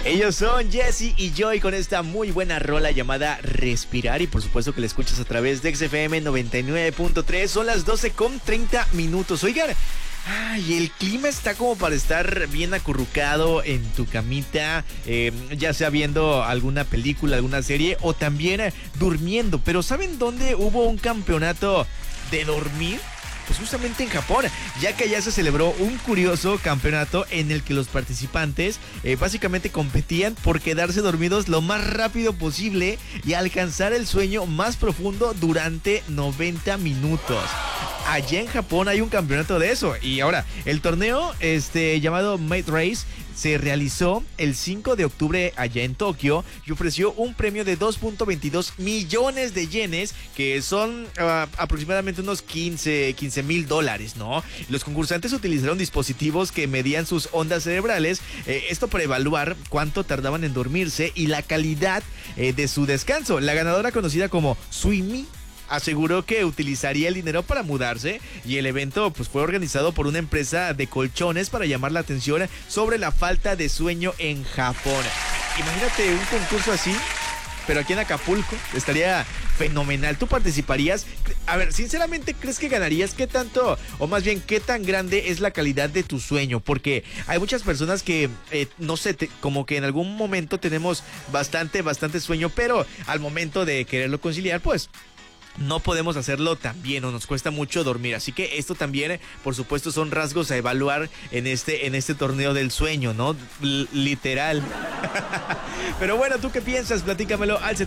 Ellos son Jesse y Joy con esta muy buena rola llamada Respirar, y por supuesto que la escuchas a través de XFM 99.3. Son las 12:30. Oigan, ay, el clima está como para estar bien acurrucado en tu camita, ya sea viendo alguna película, alguna serie o también durmiendo. Pero ¿saben dónde hubo un campeonato de dormir? Pues justamente en Japón, ya que allá se celebró un curioso campeonato en el que los participantes básicamente competían por quedarse dormidos lo más rápido posible y alcanzar el sueño más profundo durante 90 minutos. Allá en Japón hay un campeonato de eso. Y ahora, el torneo llamado Mate Race se realizó el 5 de octubre allá en Tokio y ofreció un premio de 2.22 millones de yenes, que son aproximadamente unos $15,000, ¿no? Los concursantes utilizaron dispositivos que medían sus ondas cerebrales, esto para evaluar cuánto tardaban en dormirse y la calidad de su descanso. La ganadora, conocida como Suimi, aseguró que utilizaría el dinero para mudarse, y el evento pues fue organizado por una empresa de colchones para llamar la atención sobre la falta de sueño en Japón. Imagínate un concurso así, pero aquí en Acapulco. Estaría fenomenal. ¿Tú participarías? A ver, sinceramente, ¿crees que ganarías? ¿Qué tanto, o más bien, qué tan grande es la calidad de tu sueño? Porque hay muchas personas que, no sé, como que en algún momento tenemos bastante sueño, pero al momento de quererlo conciliar, pues no podemos hacerlo tan bien, o nos cuesta mucho dormir. Así que esto también, por supuesto, son rasgos a evaluar en este torneo del sueño, ¿no? Literal. Pero bueno, ¿tú qué piensas? Platícamelo al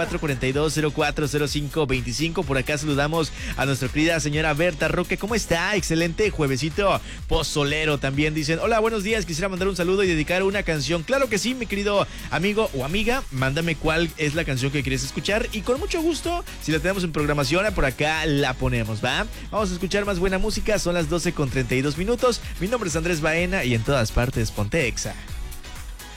7442040525. Por acá saludamos a nuestra querida señora Berta Roque. ¿Cómo está? Excelente juevesito pozolero. También dicen: hola, buenos días, quisiera mandar un saludo y dedicar una canción. Claro que sí, mi querido amigo o amiga. Mándame cuál es la canción que quieres escuchar y con mucho gusto, si la tenemos en programación, por acá la ponemos, ¿va? Vamos a escuchar más buena música. Son las 12:32. Mi nombre es Andrés Baena y en todas partes ponte Exa.